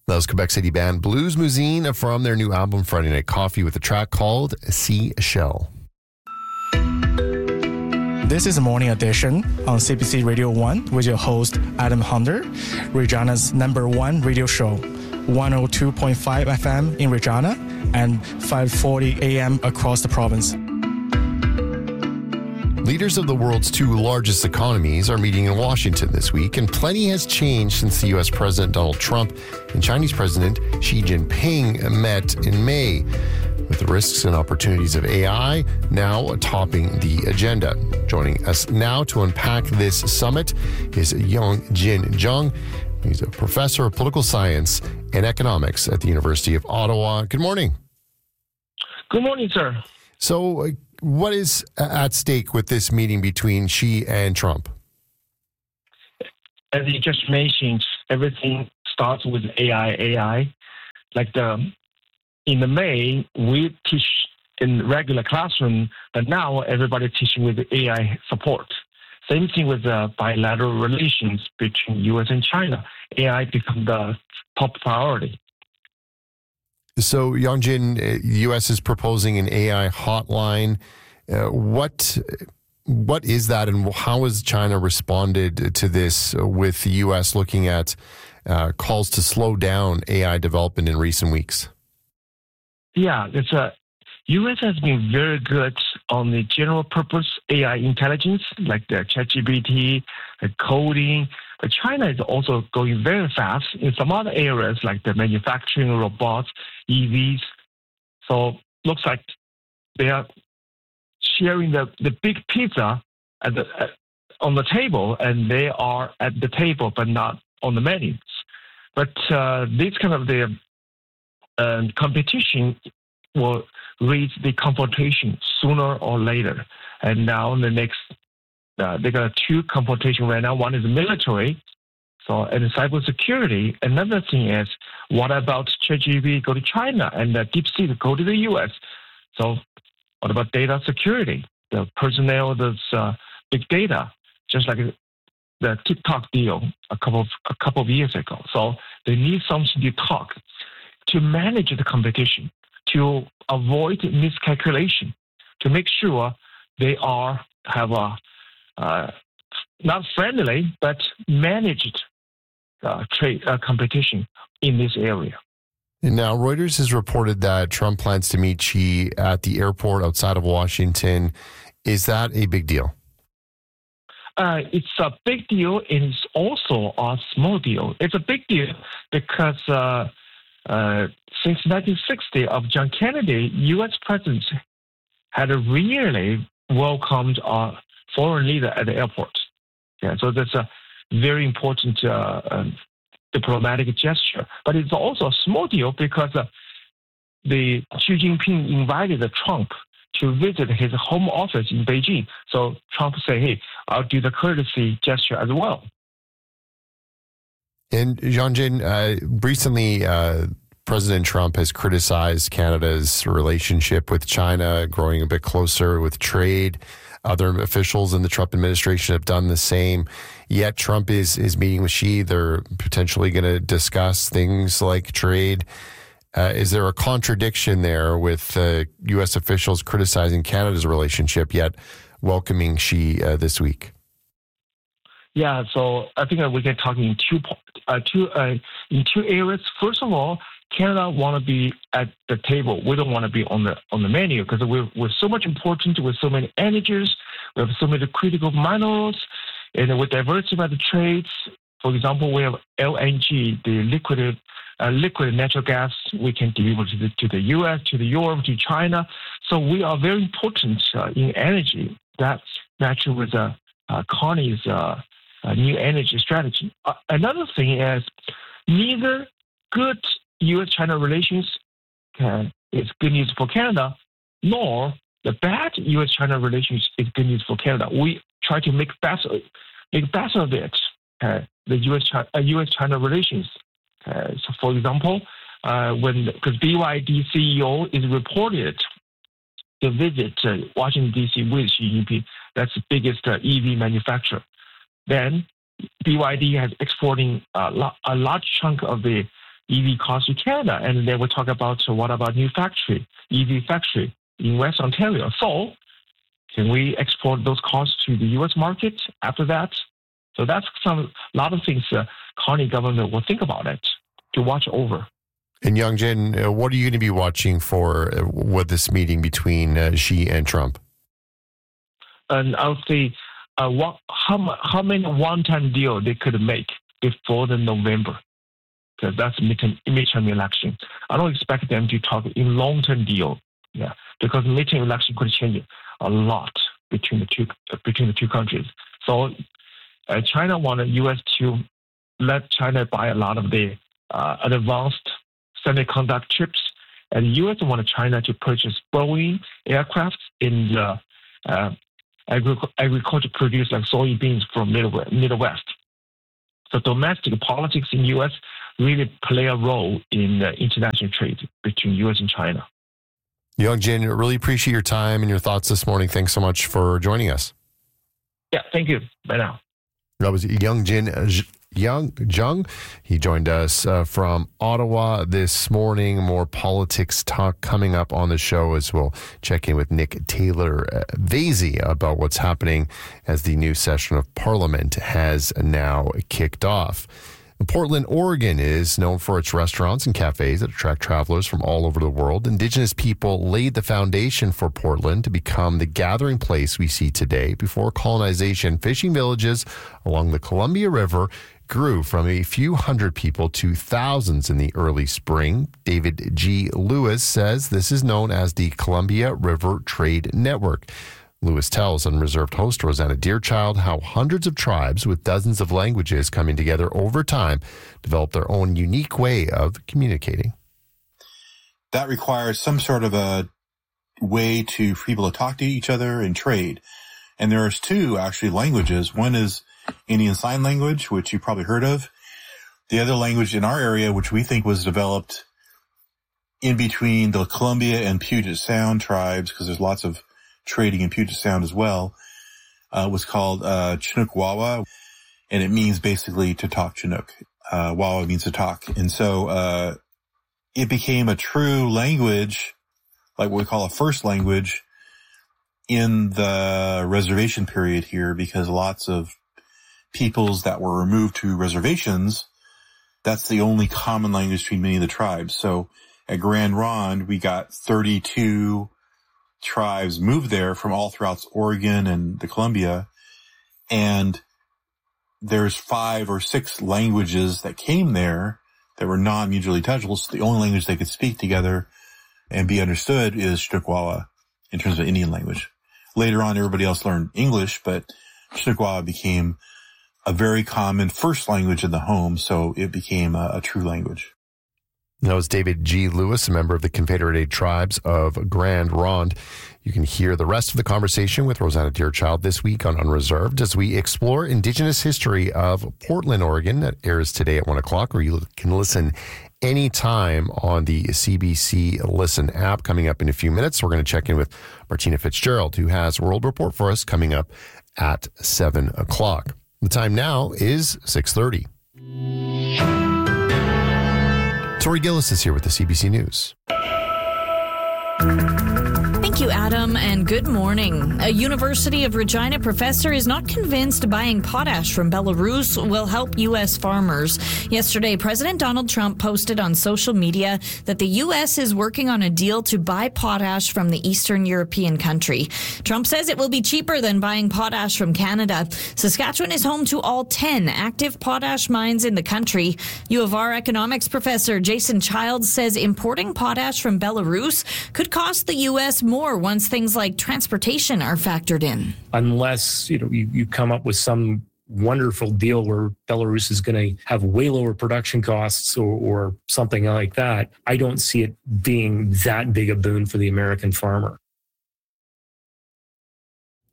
That was Quebec City band Blues Mousine from their new album Friday Night Coffee with a track called Seashell. This is the Morning Edition on CBC Radio 1 with your host Adam Hunter, Regina's #1 radio show, 102.5 FM in Regina and 540 AM across the province. Leaders of the world's two largest economies are meeting in Washington this week, and plenty has changed since the U.S. President Donald Trump and Chinese President Xi Jinping met in May, with the risks and opportunities of AI now topping the agenda. Joining us now to unpack this summit is Yongjin Zhang. He's a professor of political science and economics at the University of Ottawa. Good morning. Good morning, sir. So, what is at stake with this meeting between Xi and Trump? As you just mentioned, everything starts with AI. In the May, we teach in regular classroom, but now everybody teaching with AI support. Same thing with bilateral relations between U.S. and China. AI become the top priority. So, Yongjin, the U.S. is proposing an AI hotline. What is that, and how has China responded to this, with the U.S. looking at calls to slow down AI development in recent weeks? Yeah, U.S. has been very good on the general purpose AI intelligence, like the ChatGPT, the coding. But China is also going very fast in some other areas, like the manufacturing, robots, EVs. So looks like they are sharing the big pizza on the table, and they are at the table, but not on the menus. But this kind of the competition will reach the confrontation sooner or later. And now the next, they got two confrontation right now. One is military, and cybersecurity. Another thing is, what about ChatGPT go to China and DeepSeek go to the U.S.? So what about data security? The personnel, big data, just like the TikTok deal a couple of years ago. So they need something to talk to manage the competition, to avoid miscalculation, to make sure they have a not friendly but managed trade competition in this area. And now, Reuters has reported that Trump plans to meet Xi at the airport outside of Washington. Is that a big deal? It's a big deal, and it's also a small deal. It's a big deal because since 1960 of John Kennedy, U.S. presidents had really welcomed a foreign leader at the airport. Yeah, so that's a very important diplomatic gesture. But it's also a small deal because the Xi Jinping invited Trump to visit his home office in Beijing. So Trump said, hey, I'll do the courtesy gesture as well. And Yongjin, recently President Trump has criticized Canada's relationship with China, growing a bit closer with trade. Other officials in the Trump administration have done the same. Yet Trump is meeting with Xi. They're potentially going to discuss things like trade. Is there a contradiction there with U.S. officials criticizing Canada's relationship, yet welcoming Xi this week? Yeah, so I think we can talk in two areas. First of all, Canada want to be at the table. We don't want to be on the menu because we're so much important with so many energies. We have so many critical minerals, and we diversify the trades. For example, we have LNG, the liquid natural gas we can deliver to the U.S., to the Europe, to China. So we are very important in energy. That's matching with Connie's new energy strategy. Another thing is neither good U.S.-China relations is good news for Canada, nor the bad U.S.-China relations is good news for Canada. We try to make best of it, the U.S.-China relations. So, for example, because BYD CEO is reported to visit Washington, D.C. with Xi Jinping, that's the biggest EV manufacturer. Then BYD has exporting a large chunk of the EV cars to Canada. And they will talk about what about new factory, EV factory in West Ontario. So can we export those cars to the U.S. market after that? So that's a lot of things the county government will think about it to watch over. And Youngjin, what are you going to be watching for with this meeting between Xi and Trump? And I would say how many one-time deal they could make before the November, because that's midterm election. I don't expect them to talk in long-term deal, because midterm election could change a lot between the two countries. So China wanted U.S. to let China buy a lot of the advanced semiconductor chips, and the U.S. wanted China to purchase Boeing aircraft in the agriculture produce like soybeans from Midwest. So domestic politics in U.S. really play a role in international trade between U.S. and China. Youngjin, really appreciate your time and your thoughts this morning. Thanks so much for joining us. Yeah, thank you. Bye now. That was Youngjin Zhang. He joined us from Ottawa this morning. More politics talk coming up on the show as we'll check in with Nick Taylor-Vasey about what's happening as the new session of Parliament has now kicked off. Portland, Oregon is known for its restaurants and cafes that attract travelers from all over the world. Indigenous people laid the foundation for Portland to become the gathering place we see today. Before colonization, fishing villages along the Columbia River grew from a few hundred people to thousands in the early spring. David G. Lewis says this is known as the Columbia River Trade Network. Lewis tells Unreserved host Rosanna Deerchild how hundreds of tribes with dozens of languages coming together over time develop their own unique way of communicating. That requires some sort of a way for people to talk to each other and trade. And there's two actually languages. One is Indian Sign Language, which you probably heard of. The other language in our area, which we think was developed in between the Columbia and Puget Sound tribes, because there's lots of trading in Puget Sound as well, was called Chinook Wawa, and it means basically to talk Chinook. Wawa means to talk. And so it became a true language, like what we call a first language, in the reservation period here, because lots of peoples that were removed to reservations, that's the only common language between many of the tribes. So at Grand Ronde, we got 32 tribes moved there from all throughout Oregon and the Columbia, and there's 5 or 6 languages that came there that were non-mutually intelligible. So the only language they could speak together and be understood is Chinook Wawa in terms of Indian language. Later on, everybody else learned English, but Chinook Wawa became a very common first language in the home, so it became a true language. That was David G. Lewis, a member of the Confederated Tribes of Grand Ronde. You can hear the rest of the conversation with Rosanna Deerchild this week on Unreserved as we explore Indigenous history of Portland, Oregon. That airs today at 1 o'clock, or you can listen anytime on the CBC Listen app. Coming up in a few minutes, we're going to check in with Martina Fitzgerald, who has a world report for us coming up at 7 o'clock. The time now is 6:30. Tori Gillis is here with the CBC News. Thank you, Adam, and good morning. A University of Regina professor is not convinced buying potash from Belarus will help U.S. farmers. Yesterday, President Donald Trump posted on social media that the U.S. is working on a deal to buy potash from the Eastern European country. Trump says it will be cheaper than buying potash from Canada. Saskatchewan is home to all 10 active potash mines in the country. U of R economics professor Jason Childs says importing potash from Belarus could cost the U.S. more once things like transportation are factored in. Unless, you come up with some wonderful deal where Belarus is going to have way lower production costs or something like that, I don't see it being that big a boon for the American farmer.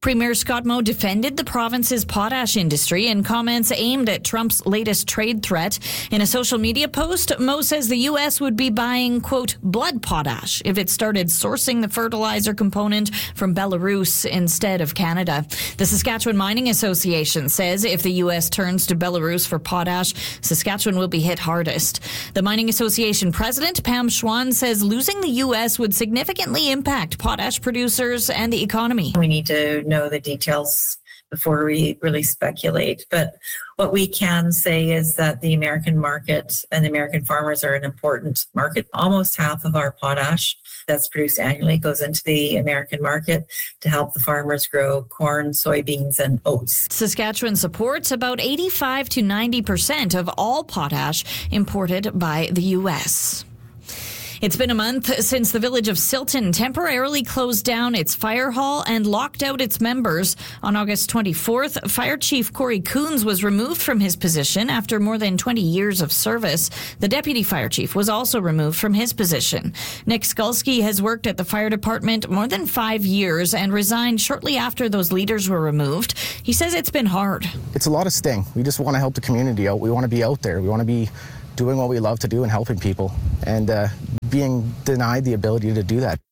Premier Scott Moe defended the province's potash industry in comments aimed at Trump's latest trade threat. In a social media post, Moe says the U.S. would be buying, quote, blood potash if it started sourcing the fertilizer component from Belarus instead of Canada. The Saskatchewan Mining Association says if the U.S. turns to Belarus for potash, Saskatchewan will be hit hardest. The Mining Association president, Pam Schwann, says losing the U.S. would significantly impact potash producers and the economy. We need to know the details before we really speculate. But what we can say is that the American market and the American farmers are an important market. Almost half of our potash that's produced annually goes into the American market to help the farmers grow corn, soybeans, and oats. Saskatchewan supports about 85 to 90% of all potash imported by the U.S. It's been a month since the village of Silton temporarily closed down its fire hall and locked out its members. On August 24th, Fire Chief Corey Coons was removed from his position after more than 20 years of service. The deputy fire chief was also removed from his position. Nick Skulski has worked at the fire department more than 5 years and resigned shortly after those leaders were removed. He says it's been hard. It's a lot of sting. We just want to help the community out. We want to be out there. We want to be doing what we love to do and helping people, and being denied the ability to do that.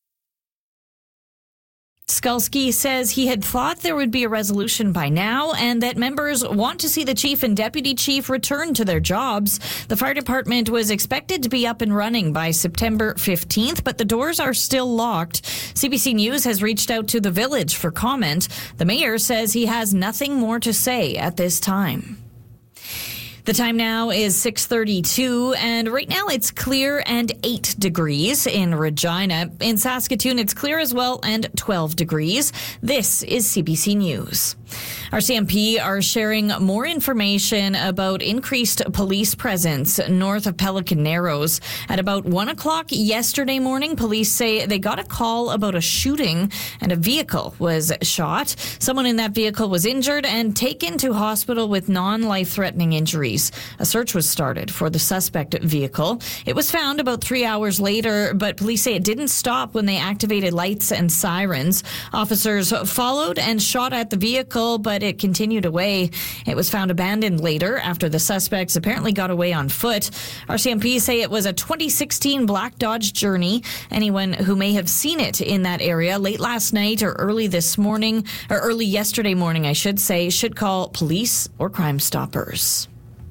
Skulski says he had thought there would be a resolution by now and that members want to see the chief and deputy chief return to their jobs. The fire department was expected to be up and running by September 15th, but the doors are still locked. CBC News has reached out to the village for comment. The mayor says he has nothing more to say at this time. The time now is 6:32, and right now it's clear and 8 degrees in Regina. In Saskatoon, it's clear as well and 12 degrees. This is CBC News. Our CMP are sharing more information about increased police presence north of Pelican Narrows. At about 1 o'clock yesterday morning, police say they got a call about a shooting and a vehicle was shot. Someone in that vehicle was injured and taken to hospital with non-life-threatening injuries. A search was started for the suspect vehicle. It was found about 3 hours later, but police say it didn't stop when they activated lights and sirens. Officers followed and shot at the vehicle, but it continued away. It was found abandoned later after the suspects apparently got away on foot. RCMP say it was a 2016 black Dodge Journey. Anyone who may have seen it in that area late last night or early yesterday morning, I should say, should call police or Crime Stoppers.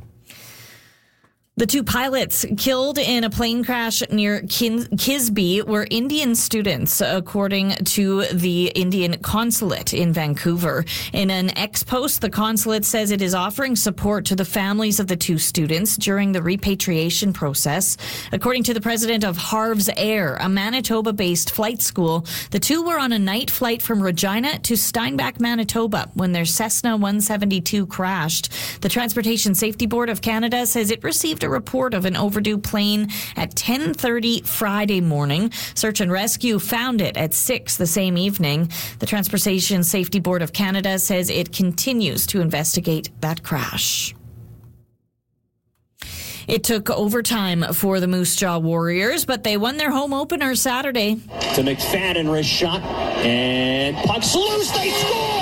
The 2 pilots killed in a plane crash near Kisby were Indian students, according to the Indian consulate in Vancouver. In an ex-post, the consulate says it is offering support to the families of the 2 students during the repatriation process. According to the president of Harv's Air, a Manitoba-based flight school, the 2 were on a night flight from Regina to Steinbach, Manitoba, when their Cessna 172 crashed. The Transportation Safety Board of Canada says it received a report of an overdue plane at 10:30 Friday morning. Search and rescue found it at 6 the same evening. The Transportation Safety Board of Canada says it continues to investigate that crash. It took overtime for the Moose Jaw Warriors, but they won their home opener Saturday. To McFadden, wrist shot, and puck's loose, they score!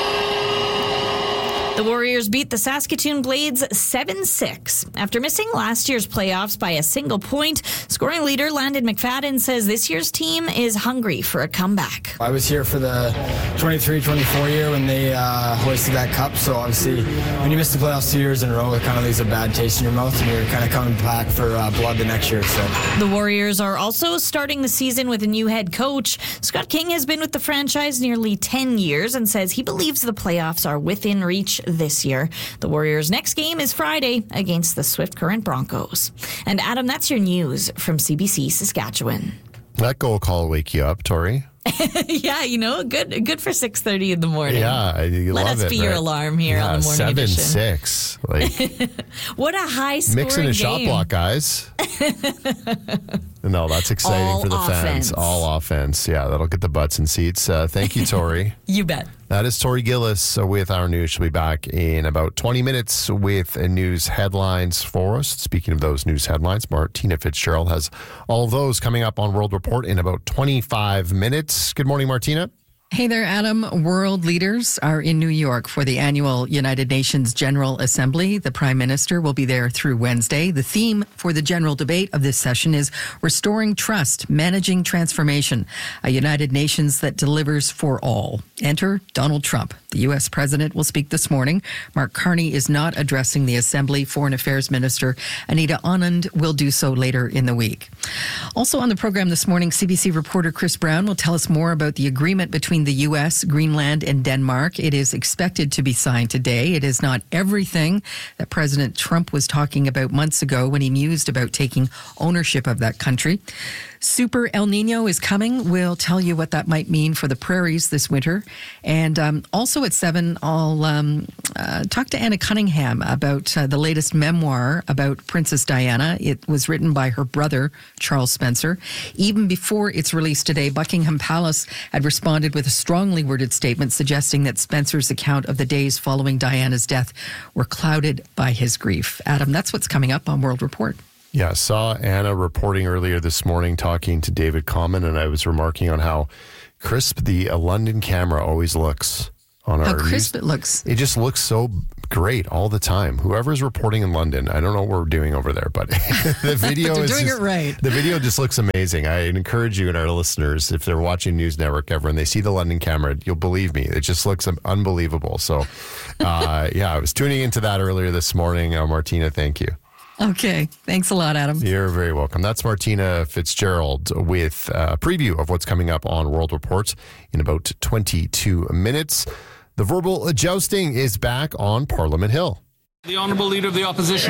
The Warriors beat the Saskatoon Blades 7-6. After missing last year's playoffs by a single point, scoring leader Landon McFadden says this year's team is hungry for a comeback. I was here for the 23-24 year when they hoisted that cup, so obviously when you miss the playoffs 2 years in a row, it kind of leaves a bad taste in your mouth, and you're kind of coming back for blood the next year. So the Warriors are also starting the season with a new head coach. Scott King has been with the franchise nearly 10 years and says he believes the playoffs are within reach this year. The Warriors' next game is Friday against the Swift Current Broncos. And Adam, that's your news from CBC Saskatchewan. That goal call will wake you up, Tori. Yeah, good for 6:30 in the morning. Yeah, you Let love us it, be your alarm here on the morning edition. 7-6. Like, what a high scoring mixing a shot block, guys. No, that's exciting all for the fans. Offense. All offense. Yeah, that'll get the butts in seats. Thank you, Tori. You bet. That is Tori Gillis with our news. She'll be back in about 20 minutes with news headlines for us. Speaking of those news headlines, Martina Fitzgerald has all of those coming up on World Report in about 25 minutes. Good morning, Martina. Hey there, Adam. World leaders are in New York for the annual United Nations General Assembly. The Prime Minister will be there through Wednesday. The theme for the general debate of this session is Restoring Trust, Managing Transformation, a United Nations that delivers for all. Enter Donald Trump. The U.S. President will speak this morning. Mark Carney is not addressing the Assembly. Foreign Affairs Minister Anita Anand will do so later in the week. Also on the program this morning, CBC reporter Chris Brown will tell us more about the agreement between the U.S., Greenland, and Denmark. It is expected to be signed today. It is not everything that President Trump was talking about months ago when he mused about taking ownership of that country. Super El Nino is coming. We'll tell you what that might mean for the prairies this winter. And also at 7, I'll talk to Anna Cunningham about the latest memoir about Princess Diana. It was written by her brother, Charles Spencer. Even before its release today, Buckingham Palace had responded with a strongly worded statement suggesting that Spencer's account of the days following Diana's death were clouded by his grief. Adam, that's what's coming up on World Report. Yeah, saw Anna reporting earlier this morning talking to David Common, and I was remarking on how crisp the London camera always looks on our How crisp it looks. It just looks so great all the time. Whoever's reporting in London, I don't know what we're doing over there, but the video they're is doing just, it right. The video just looks amazing. I encourage you and our listeners, if they're watching News Network ever and they see the London camera, you'll believe me. It just looks unbelievable. So, yeah, I was tuning into that earlier this morning. Martina, thank you. Okay. Thanks a lot, Adam. You're very welcome. That's Martina Fitzgerald with a preview of what's coming up on World Report in about 22 minutes. The verbal jousting is back on Parliament Hill. The Honourable Leader of the Opposition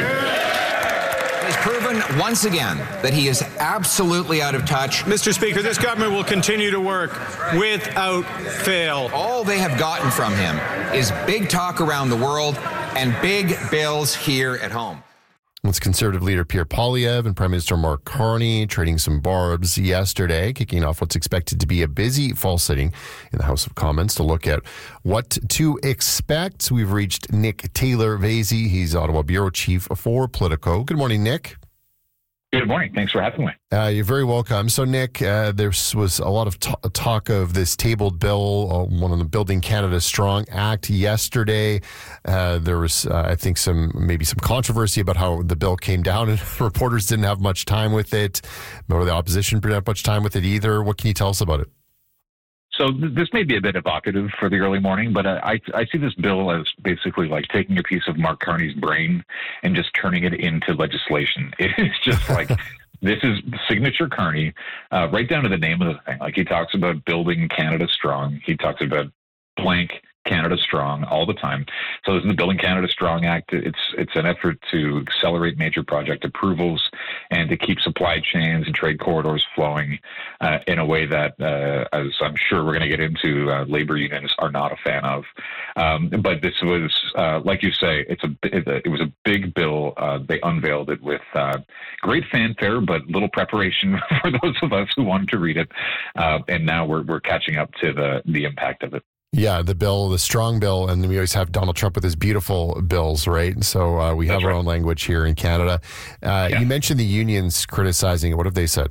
has proven once again that he is absolutely out of touch. Mr. Speaker, this government will continue to work without fail. All they have gotten from him is big talk around the world and big bills here at home. It's Conservative leader Pierre Poilievre and Prime Minister Mark Carney trading some barbs yesterday, kicking off what's expected to be a busy fall sitting in the House of Commons to look at what to expect. We've reached Nick Taylor-Vasey. He's Ottawa Bureau Chief for Politico. Good morning, Nick. Good morning. Thanks for having me. You're very welcome. So, Nick, there was a lot of talk of this tabled bill, one of the Building Canada Strong Act yesterday. There was, I think, maybe some controversy about how the bill came down, and reporters didn't have much time with it, or the opposition didn't have much time with it either. What can you tell us about it? So this may be a bit evocative for the early morning, but I see this bill as basically like taking a piece of Mark Carney's brain and just turning it into legislation. It's just like, this is signature Carney, right down to the name of the thing. Like, he talks about building Canada strong. He talks about blank Canada strong all the time. So this is the Building Canada Strong Act. It's an effort to accelerate major project approvals and to keep supply chains and trade corridors flowing in a way that, as I'm sure we're going to get into, labor unions are not a fan of. But this was, like you say, it was a big bill. They unveiled it with great fanfare, but little preparation for those of us who wanted to read it. And now we're catching up to the impact of it. Yeah, the strong bill, and we always have Donald Trump with his beautiful bills, right? So we have our own language here in Canada. You mentioned the unions criticizing it. What have they said?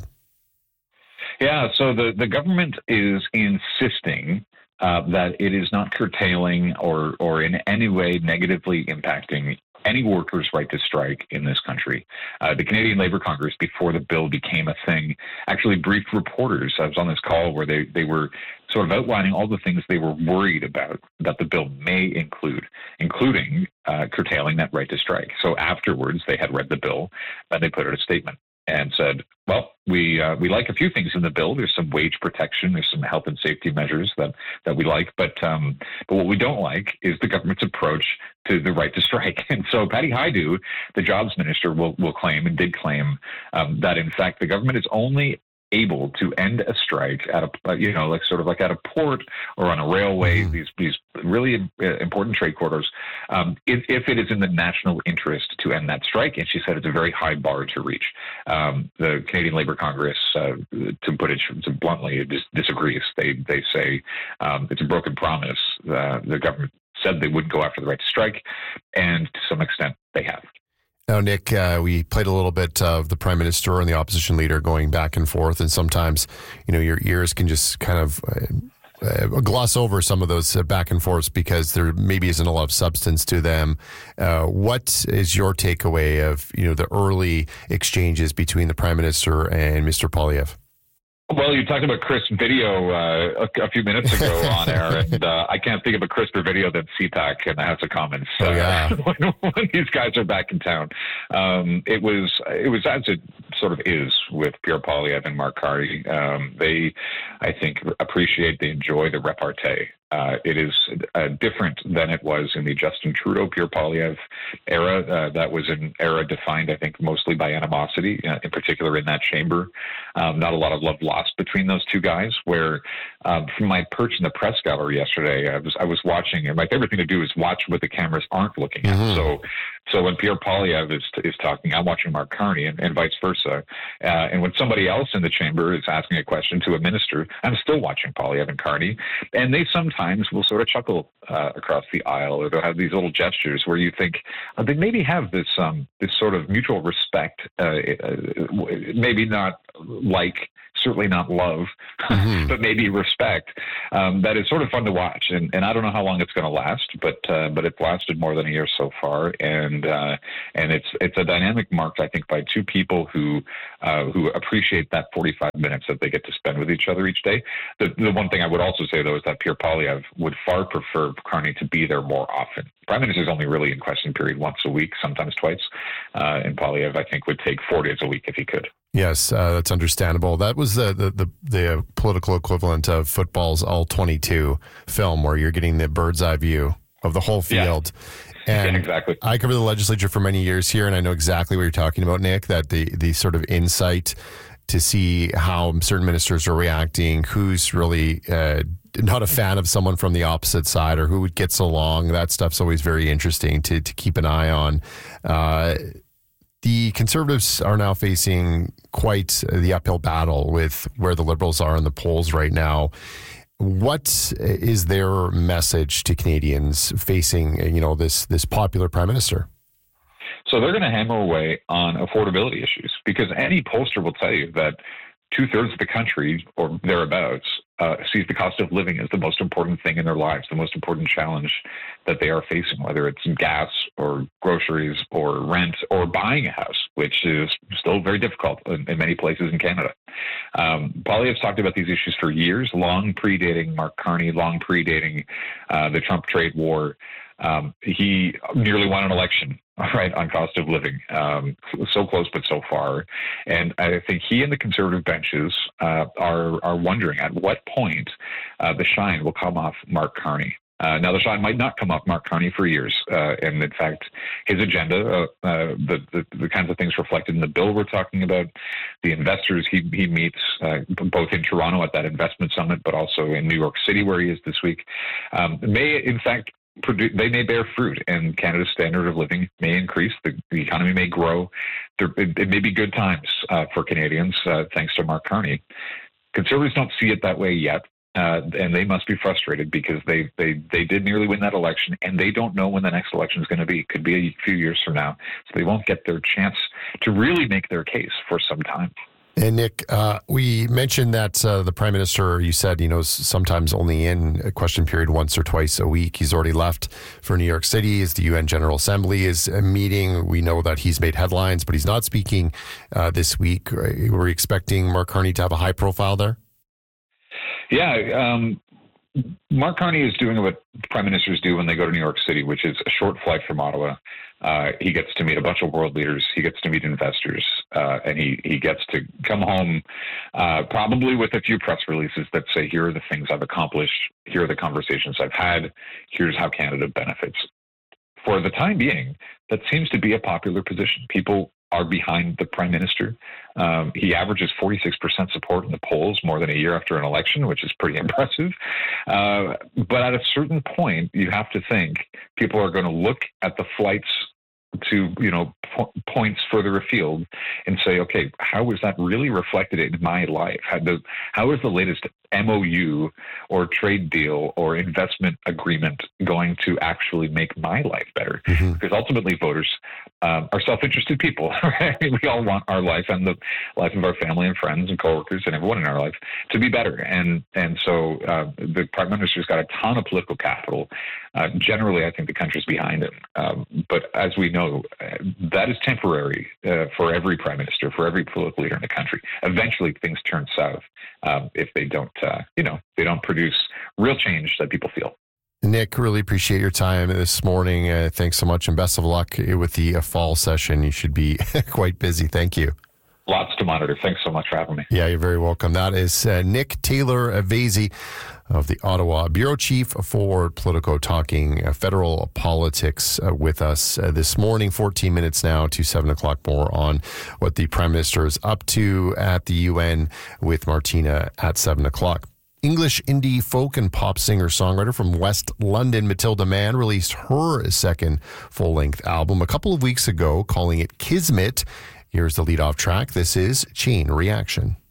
Yeah, so the government is insisting that it is not curtailing or in any way negatively impacting any workers' right to strike in this country. The Canadian Labour Congress, before the bill became a thing, actually briefed reporters. I was on this call where they were sort of outlining all the things they were worried about that the bill may include, including curtailing that right to strike. So afterwards, they had read the bill, and they put out a statement and said, well, we like a few things in the bill. There's some wage protection. There's some health and safety measures that we like. But what we don't like is the government's approach to the right to strike. And so Patty Hajdu, the jobs minister, will claim and did claim that, in fact, the government is only able to end a strike at a at a port or on a railway, these really important trade corridors, if it is in the national interest to end that strike. And she said it's a very high bar to reach. The Canadian Labour Congress, to put it bluntly, disagrees. They say it's a broken promise. The government said they wouldn't go after the right to strike, and to some extent they have. Now, Nick, we played a little bit of the Prime Minister and the opposition leader going back and forth, and sometimes, your ears can just kind of gloss over some of those back and forths because there maybe isn't a lot of substance to them. What is your takeaway of the early exchanges between the Prime Minister and Mr. Poilievre? Well, you talked about crisp video a few minutes ago on air, and I can't think of a crisper video than CPAC in the House of Commons when these guys are back in town. It was as it sort of is with Pierre Poilievre and Mark Carney. They, I think, appreciate, they enjoy the repartee. It is different than it was in the Justin Trudeau, Pierre Poilievre era. That was an era defined, I think, mostly by animosity, in particular in that chamber. Not a lot of love lost between those two guys. Where from my perch in the press gallery yesterday, I was watching, and my favorite thing to do is watch what the cameras aren't looking at. So when Pierre Poilievre is talking, I'm watching Mark Carney, and vice versa. And when somebody else in the chamber is asking a question to a minister, I'm still watching Poilievre and Carney, and they sometimes will sort of chuckle across the aisle, or they'll have these little gestures where you think they maybe have this sort of mutual respect, maybe not certainly not love, but maybe respect. That is sort of fun to watch, and I don't know how long it's going to last, but it's lasted more than a year so far, and it's a dynamic marked, I think, by two people who appreciate that 45 minutes that they get to spend with each other each day. The one thing I would also say, though, is that Pierre Poilievre would far prefer Carney to be there more often. Prime Minister is only really in question period once a week, sometimes twice, and Poilievre, I think, would take 4 days a week if he could. Yes, that's understandable. That was the political equivalent of football's All-22 film, where you're getting the bird's eye view of the whole field. And exactly. I covered the legislature for many years here, and I know exactly what you're talking about, Nick, that the sort of insight to see how certain ministers are reacting, who's really not a fan of someone from the opposite side, or who gets along. That stuff's always very interesting to keep an eye on. The Conservatives are now facing quite the uphill battle with where the Liberals are in the polls right now. What is their message to Canadians facing, this popular Prime Minister? So they're going to hammer away on affordability issues, because any pollster will tell you that 2/3 of the country or thereabouts sees the cost of living as the most important thing in their lives, the most important challenge that they are facing, whether it's gas or groceries or rent or buying a house, which is still very difficult in many places in Canada. Poilievre's talked about these issues for years, long predating Mark Carney, long predating the Trump trade war. He nearly won an election, right, on cost of living. So close, but so far. And I think he and the Conservative benches are wondering at what point the shine will come off Mark Carney. Now, the shine might not come off Mark Carney for years. And in fact, his agenda, the kinds of things reflected in the bill we're talking about, the investors he meets, both in Toronto at that investment summit, but also in New York City, where he is this week, may, in fact, they may bear fruit, and Canada's standard of living may increase. The economy may grow. It may be good times for Canadians, thanks to Mark Carney. Conservatives don't see it that way yet, and they must be frustrated because they did nearly win that election, and they don't know when the next election is going to be. It could be a few years from now, so they won't get their chance to really make their case for some time. And Nick, we mentioned that the Prime Minister, you said, is sometimes only in a question period once or twice a week. He's already left for New York City as the UN General Assembly is meeting. We know that he's made headlines, but he's not speaking this week. Were we expecting Mark Carney to have a high profile there? Yeah, Mark Carney is doing what prime ministers do when they go to New York City, which is a short flight from Ottawa. He gets to meet a bunch of world leaders. He gets to meet investors, and he gets to come home probably with a few press releases that say, here are the things I've accomplished. Here are the conversations I've had. Here's how Canada benefits. For the time being, that seems to be a popular position. People are behind the prime minister. He averages 46% support in the polls more than a year after an election, which is pretty impressive. But at a certain point, you have to think people are going to look at the flights to, points further afield and say, okay, how is that really reflected in my life? How is the latest MOU or trade deal or investment agreement going to actually make my life better? Because ultimately voters are self-interested people, right? We all want our life and the life of our family and friends and coworkers and everyone in our life to be better. And so the Prime Minister's got a ton of political capital. Generally, I think the country's behind him. But as we know, that is temporary for every prime minister, for every political leader in the country. Eventually, things turn south if they don't, they don't produce real change that people feel. Nick, really appreciate your time this morning. Thanks so much, and best of luck with the fall session. You should be quite busy. Thank you. Lots to monitor. Thanks so much for having me. Yeah, you're very welcome. That is Nick Taylor-Vasey of the Ottawa Bureau Chief for Politico, talking federal politics with us this morning. 14 minutes now to 7 o'clock. More on what the Prime Minister is up to at the UN with Martina at 7 o'clock. English indie folk and pop singer-songwriter from West London, Matilda Mann, released her second full-length album a couple of weeks ago, calling it Kismet. Here's the lead-off track. This is Chain Reaction.